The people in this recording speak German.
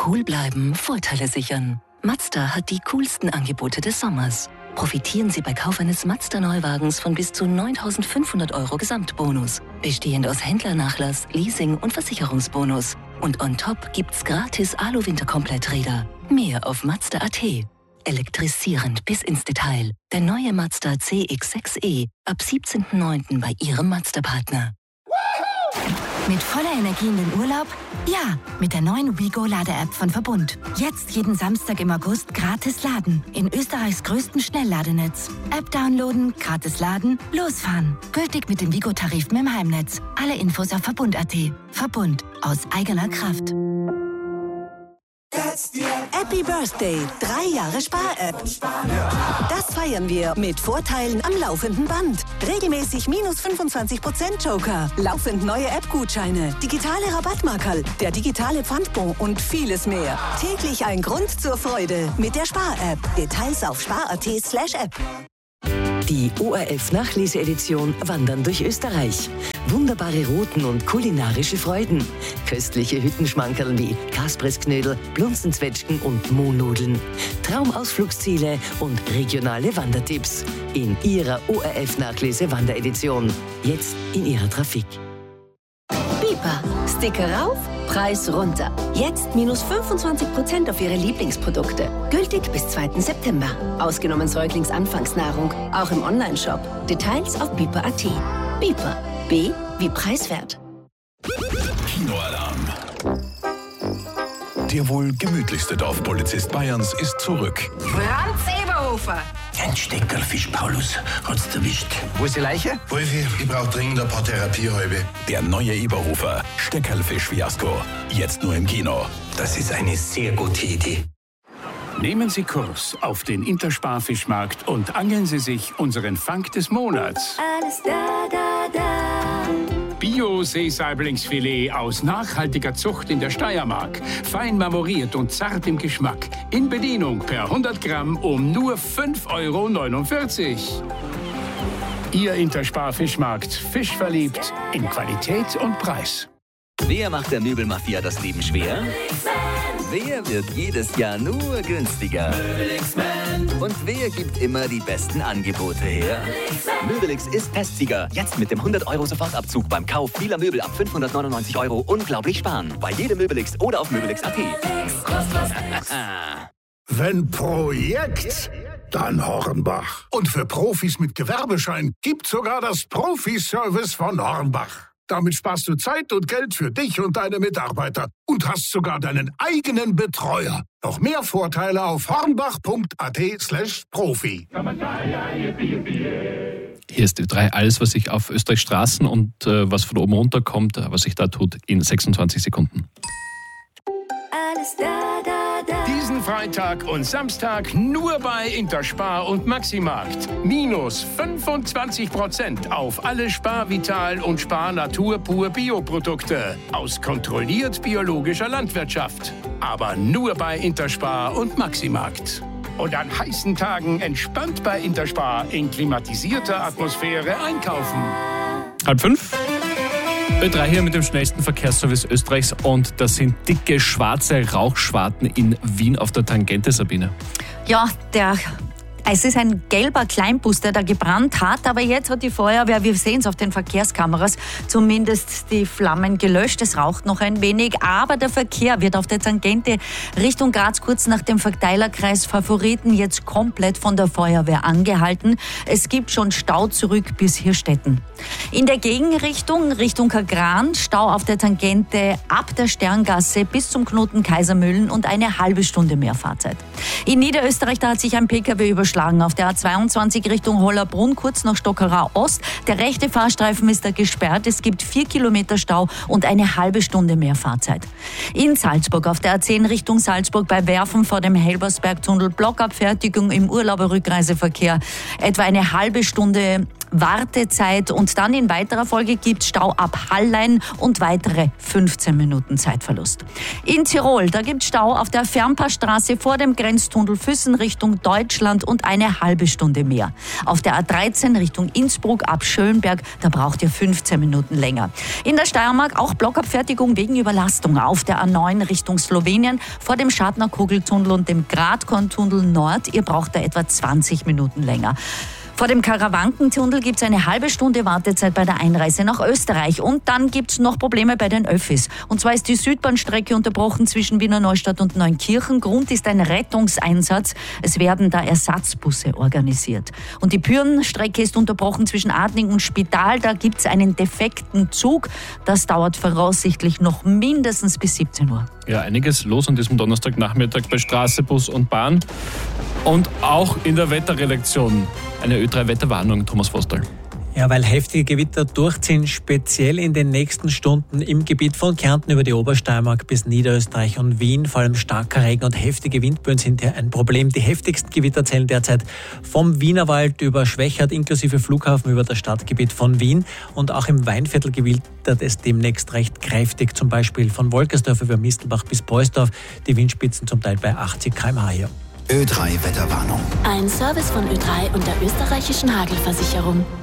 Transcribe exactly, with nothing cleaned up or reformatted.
Cool bleiben, Vorteile sichern. Mazda hat die coolsten Angebote des Sommers. Profitieren Sie bei Kauf eines Mazda-Neuwagens von bis zu neuntausendfünfhundert Euro Gesamtbonus, bestehend aus Händlernachlass, Leasing und Versicherungsbonus. Und on top gibt's gratis Alu-Winterkompletträder. Mehr auf Mazda punkt a t. Elektrisierend bis ins Detail. Der neue Mazda C X sechs e ab siebzehnten neunten bei Ihrem Mazda-Partner. Mit voller Energie in den Urlaub? Ja, mit der neuen WeGo-Lade-App von Verbund. Jetzt jeden Samstag im August gratis laden. In Österreichs größtem Schnellladenetz. App downloaden, gratis laden, losfahren. Gültig mit dem WeGo-Tarif im Heimnetz. Alle Infos auf Verbund punkt a t. Verbund. Aus eigener Kraft. Happy Birthday, drei Jahre Spar-App. Das feiern wir mit Vorteilen am laufenden Band. Regelmäßig minus fünfundzwanzig Prozent Joker, laufend neue App-Gutscheine, digitale Rabattmarkerl, der digitale Pfandbon und vieles mehr. Täglich ein Grund zur Freude mit der Spar-App. Details auf spar punkt a t slash app. Die O R F-Nachlese-Edition Wandern durch Österreich. Wunderbare Routen und kulinarische Freuden. Köstliche Hüttenschmankerl wie Kaspressknödel, Blunzenzwetschgen und Mohnnudeln. Traumausflugsziele und regionale Wandertipps. In Ihrer O R F-Nachlese-Wanderedition. Jetzt in Ihrer Trafik. Bipa. Sticker rauf, Preis runter. Jetzt minus fünfundzwanzig Prozent auf Ihre Lieblingsprodukte. Gültig bis zweiten September. Ausgenommen Säuglingsanfangsnahrung. Auch im Onlineshop. Details auf bipa punkt a t. Bipa. B wie preiswert. Kinoalarm. Der wohl gemütlichste Dorfpolizist Bayerns ist zurück. Franz Eberhofer. Ein Steckerlfisch, Paulus, hat's erwischt. Wo ist die Leiche? Wolfi, ich brauch dringend ein paar Therapiehalbe. Der neue Eberhofer. Steckerlfisch-Fiasko. Jetzt nur im Kino. Das ist eine sehr gute Idee. Nehmen Sie Kurs auf den Interspar-Fischmarkt und angeln Sie sich unseren Fang des Monats. Alles da, da, da. Bio-Seesaiblingsfilet aus nachhaltiger Zucht in der Steiermark. Fein marmoriert und zart im Geschmack. In Bedienung per hundert Gramm um nur fünf Euro neunundvierzig. Ihr Interspar-Fischmarkt. Fischverliebt in Qualität und Preis. Wer macht der Möbelmafia das Leben schwer? Wer wird jedes Jahr nur günstiger? Und wer gibt immer die besten Angebote her? Möbelix ist Testsieger. Jetzt mit dem hundert Euro Sofortabzug beim Kauf vieler Möbel ab fünfhundertneunundneunzig Euro unglaublich sparen. Bei jedem Möbelix oder auf möbelix punkt a t. Wenn Projekt, dann Hornbach. Und für Profis mit Gewerbeschein gibt sogar das Profiservice von Hornbach. Damit sparst du Zeit und Geld für dich und deine Mitarbeiter und hast sogar deinen eigenen Betreuer. Noch mehr Vorteile auf hornbach punkt a t slash profi. Hier ist die drei, alles, was sich auf Österreichs Straßen und äh, was von oben runterkommt, was sich da tut, in sechsundzwanzig Sekunden. Alles da, da, da. Diesen Freitag und Samstag nur bei Interspar und Maximarkt. Minus fünfundzwanzig Prozent auf alle Spar Vital und Spar Natur pur Bioprodukte aus kontrolliert biologischer Landwirtschaft. Aber nur bei Interspar und Maximarkt. Und an heißen Tagen entspannt bei Interspar in klimatisierter Atmosphäre einkaufen. Halb fünf. Ö drei hier mit dem schnellsten Verkehrsservice Österreichs und das sind dicke schwarze Rauchschwarten in Wien auf der Tangente, Sabine. Ja, der... Es ist ein gelber Kleinbus, der da gebrannt hat, aber jetzt hat die Feuerwehr, wir sehen es auf den Verkehrskameras, zumindest die Flammen gelöscht. Es raucht noch ein wenig, aber der Verkehr wird auf der Tangente Richtung Graz kurz nach dem Verteilerkreis Favoriten jetzt komplett von der Feuerwehr angehalten. Es gibt schon Stau zurück bis Hirstetten. In der Gegenrichtung, Richtung Kagran, Stau auf der Tangente ab der Sterngasse bis zum Knoten Kaisermühlen und eine halbe Stunde mehr Fahrzeit. In Niederösterreich, da hat sich ein Pkw überschlagen auf der A zweiundzwanzig Richtung Hollerbrunn, kurz nach Stockerau Ost. Der rechte Fahrstreifen ist da gesperrt. Es gibt vier Kilometer Stau und eine halbe Stunde mehr Fahrzeit. In Salzburg auf der A zehn Richtung Salzburg bei Werfen vor dem Helbersbergtunnel, Blockabfertigung im Urlauberrückreiseverkehr. Etwa eine halbe Stunde Wartezeit und dann in weiterer Folge gibt es Stau ab Hallein und weitere fünfzehn Minuten Zeitverlust. In Tirol, da gibt es Stau auf der Fernpassstraße vor dem Grenztunnel Füssen Richtung Deutschland und rund eine halbe Stunde mehr. Auf der A dreizehn Richtung Innsbruck ab Schönberg, da braucht ihr fünfzehn Minuten länger. In der Steiermark auch Blockabfertigung wegen Überlastung auf der A neun Richtung Slowenien vor dem Schartner-Kugeltunnel und dem Gradkorntunnel Nord. Ihr braucht da etwa zwanzig Minuten länger. Vor dem Karawankentunnel gibt es eine halbe Stunde Wartezeit bei der Einreise nach Österreich. Und dann gibt es noch Probleme bei den Öffis. Und zwar ist die Südbahnstrecke unterbrochen zwischen Wiener Neustadt und Neunkirchen. Grund ist ein Rettungseinsatz. Es werden da Ersatzbusse organisiert. Und die Pyrenstrecke ist unterbrochen zwischen Adling und Spital. Da gibt es einen defekten Zug. Das dauert voraussichtlich noch mindestens bis siebzehn Uhr. Ja, einiges los an diesem Donnerstagnachmittag bei Straße, Bus und Bahn. Und auch in der Wetterredaktion eine Ö drei Wetterwarnung, Thomas Vostal. Ja, weil heftige Gewitter durchziehen, speziell in den nächsten Stunden im Gebiet von Kärnten über die Obersteiermark bis Niederösterreich und Wien. Vor allem starker Regen und heftige Windböen sind hier ein Problem. Die heftigsten Gewitter zählen derzeit vom Wienerwald über Schwächert inklusive Flughafen über das Stadtgebiet von Wien. Und auch im Weinviertel gewittert es demnächst recht kräftig, zum Beispiel von Wolkersdorf über Mistelbach bis Beusdorf. Die Windspitzen zum Teil bei achtzig Kilometer pro Stunde hier. Ö drei Wetterwarnung. Ein Service von Ö drei und der österreichischen Hagelversicherung.